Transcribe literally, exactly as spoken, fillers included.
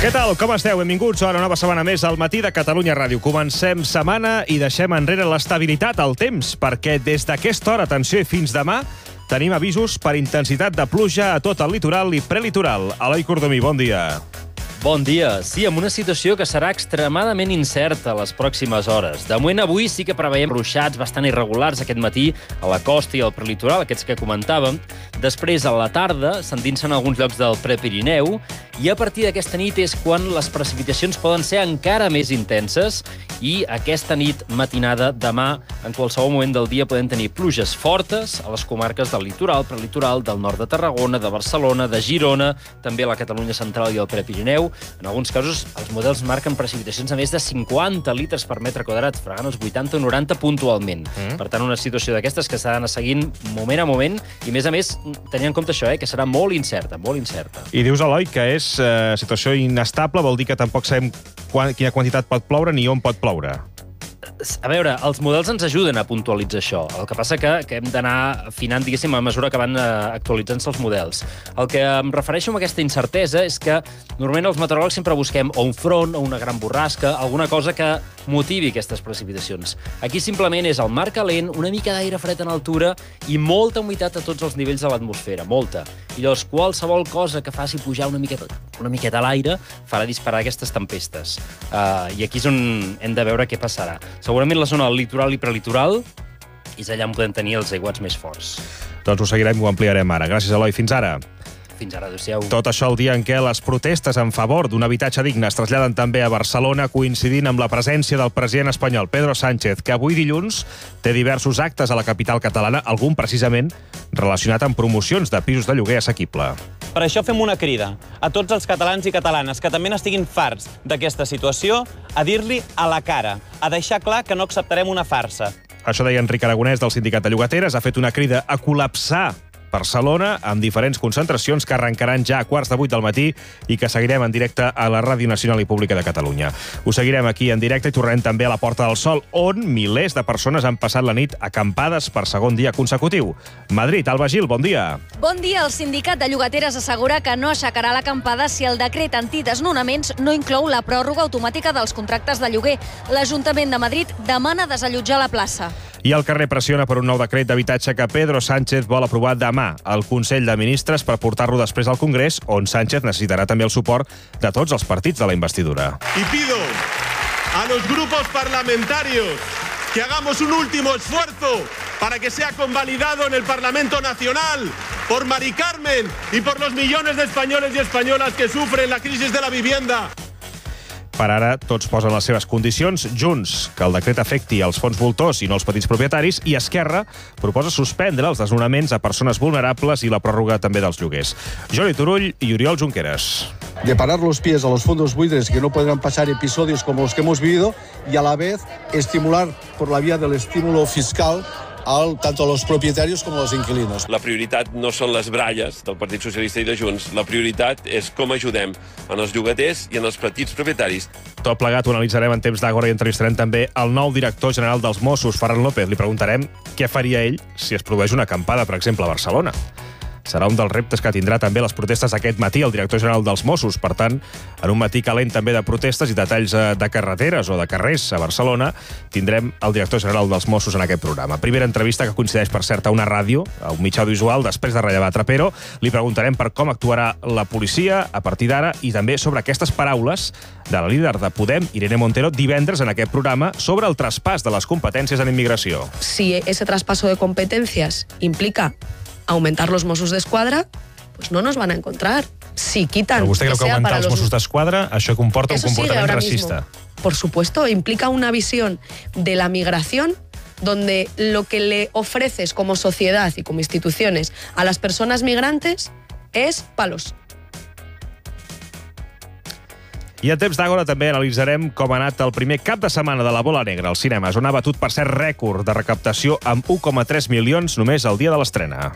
Què tal? Com esteu? Benvinguts a una nova setmana més al Matí de Catalunya Ràdio. Comencem setmana i deixem enrere l'estabilitat al temps, perquè des d'aquesta hora, atenció, i fins demà, tenim avisos per intensitat de pluja a tot el litoral i prelitoral. Eloi Cordomí, bon dia. Bon dia. Sí, amb una situació que serà extremadament incerta les pròximes hores. De moment, avui sí que preveiem ruixats bastant irregulars aquest matí a la costa i al prelitoral, aquests que comentàvem. Després, a la tarda, s'endinsen alguns llocs del Prepirineu i a partir d'aquesta nit és quan les precipitacions poden ser encara més intenses i aquesta nit matinada, demà, en qualsevol moment del dia podem tenir pluges fortes a les comarques del litoral, prelitoral, del nord de Tarragona, de Barcelona, de Girona, també a la Catalunya central i el Prepirineu. En alguns casos, els models marquen precipitacions a més de cinquanta litres per metre quadrat, fregant els vuitanta o noranta puntualment. Mm. Per tant, una situació d'aquestes que s'ha d'anar seguint moment a moment i, a més a més, tenint en compte això, eh, que serà molt incerta, molt incerta. I dius, Eloi, que és eh, situació inestable, vol dir que tampoc sabem quan, quina quantitat pot ploure ni on pot ploure. A veure, els models ens ajuden a puntualitzar això. El que passa que, que hem d'anar afinant, diguéssim, a mesura que van actualitzant-se els models. El que em refereixo amb aquesta incertesa és que normalment els meteoròlegs sempre busquem o un front o una gran borrasca, alguna cosa que motivi aquestes precipitacions. Aquí simplement és el mar calent, una mica d'aire fred en altura i molta humitat a tots els nivells de l'atmosfera, molta. I llavors qualsevol cosa que faci pujar una miqueta, una miqueta a l'aire farà disparar aquestes tempestes. Uh, I aquí és on hem de veure què passarà. Segurament la zona del litoral i prelitoral és allà on podem tenir els aiguats més forts. Doncs ho seguirem i ho ampliarem ara. Gràcies, Eloi. Fins ara. Fins ara, adéu-siau. Tot això el dia en què les protestes en favor d'un habitatge digne es traslladen també a Barcelona, coincidint amb la presència del president espanyol Pedro Sánchez, que avui dilluns té diversos actes a la capital catalana, algun precisament relacionat amb promocions de pisos de lloguer assequible. Per això fem una crida a tots els catalans i catalanes que també n'estiguin farts d'aquesta situació a dir-li a la cara, a deixar clar que no acceptarem una farsa. Això deia Enric Aragonès del Sindicat de Llogateres, ha fet una crida a col·lapsar Barcelona amb diferents concentracions que arrencaran ja a quarts de vuit del matí i que seguirem en directe a la Ràdio Nacional i Pública de Catalunya. Ho seguirem aquí en directe i tornarem també a la Porta del Sol, on milers de persones han passat la nit acampades per segon dia consecutiu. Madrid, Alba Gil, bon dia. Bon dia. El Sindicat de Llogateres assegura que no aixecarà l'acampada si el decret antidesnonaments no inclou la pròrroga automàtica dels contractes de lloguer. L'Ajuntament de Madrid demana desallotjar la plaça. I el carrer pressiona per un nou decret d'habitatge que Pedro Sánchez vol aprovar demà al Consell de Ministres per portar-lo després al Congrés, on Sánchez necessitarà també el suport de tots els partits de la investidura. Y pido a los grupos parlamentarios que hagamos un último esfuerzo para que sea convalidado en el Parlamento Nacional por Mari Carmen y por los millones de españoles y españolas que sufren la crisis de la vivienda. Per ara, tots posen les seves condicions. Junts, que el decret afecti els fons voltors i no els petits propietaris, i Esquerra proposa suspendre els desnonaments a persones vulnerables i la pròrroga també dels lloguers. Jordi Turull i Oriol Junqueras. De parar los pies a los fondos buitres que no podrán pasar episodios como los que hemos vivido y a la vez estimular por la vía del estímulo fiscal al, tanto a los propietarios como a los inquilinos. La prioritat no són les bralles del Partit Socialista i de Junts. La prioritat és com ajudem en els llogaters i en els petits propietaris. Tot plegat ho analitzarem en temps d'Àgora i entrevistarem també el nou director general dels Mossos, Ferran López. Li preguntarem què faria ell si es produeix una acampada, per exemple, a Barcelona. Serà un dels reptes que tindrà també les protestes aquest matí el director general dels Mossos. Per tant, en un matí calent també de protestes i detalls de carreteres o de carrers a Barcelona, tindrem el director general dels Mossos en aquest programa. Primera entrevista que coincideix, per cert, a una ràdio, a un mitjà audiovisual, després de rellevar Trapero. Li preguntarem per com actuarà la policia a partir d'ara i també sobre aquestes paraules de la líder de Podem, Irene Montero, divendres en aquest programa sobre el traspàs de les competències en immigració. Si ese traspaso de competencias implica aumentar los Mossos d'Esquadra, pues no nos van a encontrar. Si quitan... Però vostè creu que, que augmentar els los... Mossos d'Esquadra, això comporta Eso un comportament racista? Mismo. Por supuesto, implica una visión de la migración donde lo que le ofreces como sociedad y como instituciones a las personas migrantes es palos. I en temps d'Àgora també analitzarem com ha anat el primer cap de setmana de la Bola Negra als cinemes, on ha batut per cert rècord de recaptació amb un coma tres milions només el dia de l'estrena.